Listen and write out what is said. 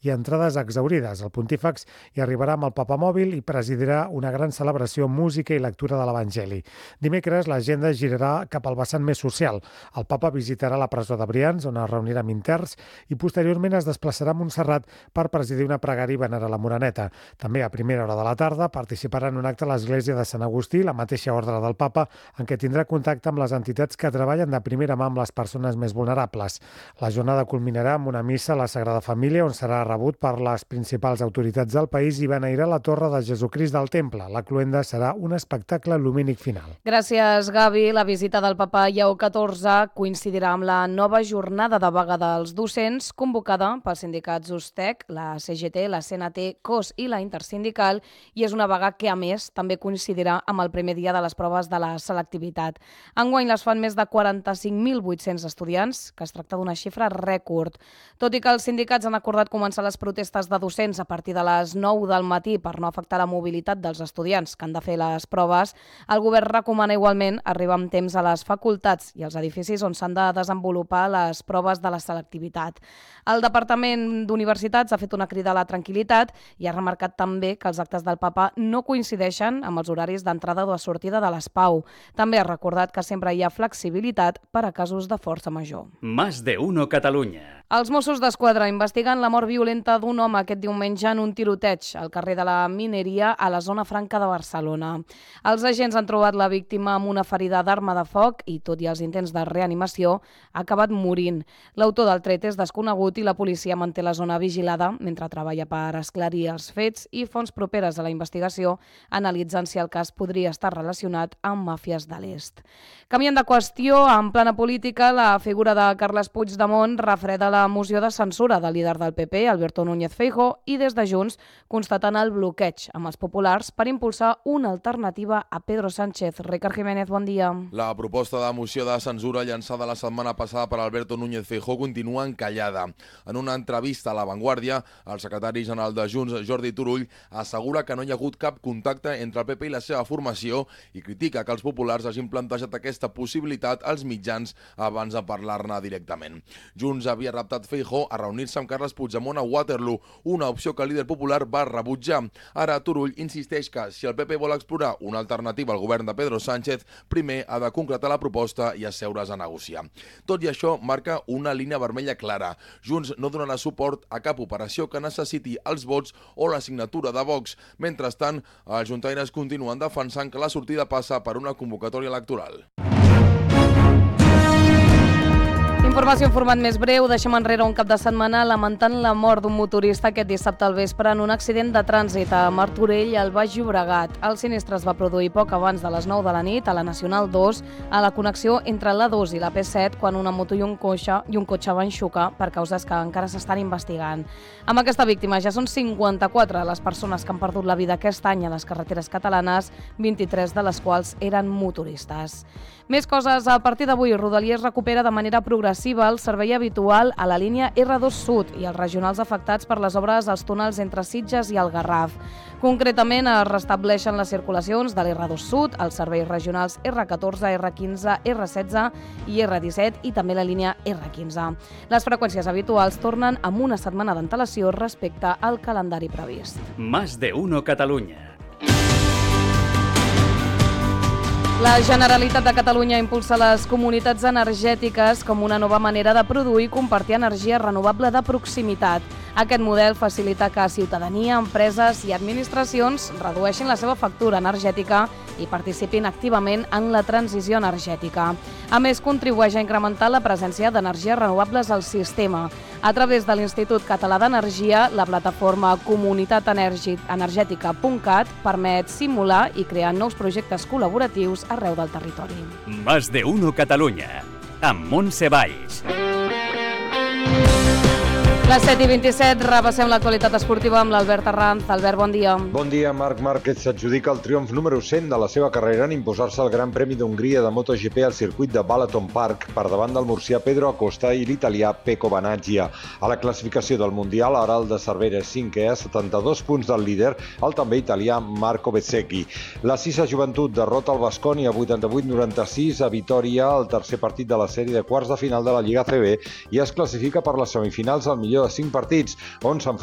i entrades exaurides. El pontífex hi arribarà amb el papamòbil i presidirà una gran celebració, música i lectura de l'Evangeli. Dimecres l'agenda girarà cap al vessant més social. El papa visitarà la presó de Brians, on es reunirà amb interns, i posteriorment es desplaçarà a Montserrat per presidir una pregària i venerar la Moreneta. També a primera hora de la tarda participarà en un acte a l'església de Sant Agustí, la mateixa ordre del papa, en què tindrà contacte amb les entitats que treballen de primera mà amb les persones més vulnerables. La jornada culminarà amb una missa a la Sagrada Família, on serà rebut per les principals autoritats del país i beneirà la Torre de Jesucrist del Temple. La cloenda serà un espectacle lumínic final. Gràcies, Gavi. La visita del papa Lleó XIV coincidirà amb la nova jornada de vaga dels docents convocada pels sindicats USTEC, la CGT, la CNT, COS i la Intersindical, i és una vaga que, a més, també coincidirà amb el primer dia de les proves de la selectivitat. Enguany les fan més de 45.800 estudiants, que es tracta d'una xifra rècord. Tot i que els sindicats han acordat començar les protestes de docents a partir de les 9 del matí per no afectar la mobilitat dels estudiants que han de fer les proves, el govern recomana igualment arribar amb temps a les facultats i als edificis on s'han de desenvolupar les proves de la selectivitat. El Departament d'Universitats ha fet una crida a la tranquil·litat i ha remarcat també que els actes del papa no coincideixen amb els horaris d'entrada o de sortida de les PAU. També ha recordat que sempre hi ha flexibilitat per a casos de força major. Más de uno Catalunya. Els Mossos d'Esquadra investiguen la mort violenta d'un home aquest diumenge en un tiroteig al carrer de la Mineria a la zona franca de Barcelona. Els agents han trobat la víctima amb una ferida d'arma de foc i, tot i els intents de reanimació, ha acabat morint. L'autor del tret és desconegut i la policia manté la zona vigilada mentre treballa per esclarir els fets i fonts properes a la investigació analitzen si el cas podria estar relacionat amb màfies de l'est. Canviant de qüestió, en plana política, la figura de Carles Puigdemont refreda la moció de censura del líder del PP, Alberto Núñez Feijóo, i des de Junts constaten el bloqueig amb els populars per impulsar una alternativa a Pedro Sánchez. Ricard Jiménez, bon dia. La proposta de moció de censura llançada la setmana passada per Alberto Núñez Feijóo continua encallada. En una entrevista a La Vanguardia, el secretari general de Junts, Jordi Turull, assegura que no hi ha hagut cap contacte entre el PP i la seva formació i critica que els populars hagin plantejat aquesta possibilitat als mitjans abans de parlar-ne directament. Junts havia reptat Feijóo a reunir-se amb Carles Puigdemont a Waterloo, una opció que el líder popular va rebutjar. Ara Turull insisteix que si el PP vol explorar una alternativa al govern de Pedro Sánchez, primer ha de concretar la proposta i asseure's a negociar. Tot i això marca una línia vermella clara. Junts no donarà suport a cap operació que necessiti els vots o la signatura de Vox. Mentrestant, els juntaires continuen defensant que la sortida passa per una convocatòria electoral. Informació en format més breu. Deixem enrere un cap de setmana lamentant la mort d'un motorista aquest dissabte al vespre en un accident de trànsit a Martorell, al Baix Llobregat. El sinistre es va produir poc abans de les 9 de la nit a la Nacional 2, a la connexió entre l'A2 i la P7, quan una moto i un cotxe van xocar per causes que encara s'estan investigant. Amb aquesta víctima ja són 54 les persones que han perdut la vida aquest any a les carreteres catalanes, 23 de les quals eren motoristes. Més coses. A partir d'avui, Rodalies recupera de manera progressiva el servei habitual a la línia R2 Sud i els regionals afectats per les obres als túnels entre Sitges i el Garraf. Concretament, es restableixen les circulacions de l'R2 Sud, els serveis regionals R14, R15, R16 i R17 i també la línia R15. Les freqüències habituals tornen amb una setmana d'antelació respecte al calendari previst. Más de uno Catalunya. La Generalitat de Catalunya impulsa les comunitats energètiques com una nova manera de produir i compartir energia renovable de proximitat. Aquest model facilita que ciutadania, empreses i administracions redueixin la seva factura energètica i participin activament en la transició energètica. A més, contribueix a incrementar la presència d'energies renovables al sistema. A través de l'Institut Català d'Energia, la plataforma comunitatenergètica.cat permet simular i crear nous projectes col·laboratius arreu del territori. Más de uno Catalunya, amb Montse Valls. Les 7:27, repassem l'actualitat esportiva amb l'Albert Arranz. Albert, bon dia. Bon dia. Marc Márquez s'adjudica el triomf número 100 de la seva carrera en imposar-se al Gran Premi d'Hongria de MotoGP al circuit de Balaton Park per davant del murcià Pedro Acosta i l'italià Pecco Banaggia. A la classificació del Mundial, ara el de Cervera és cinquè a 72 punts del líder, el també italià Marco Bezzecchi. La Sisa Joventut derrota el Baskonia 88-96 a Vitòria al tercer partit de la sèrie de quarts de final de la Lliga ACB i es classifica per les semifinals al millor de 5 partits, on s'enfronten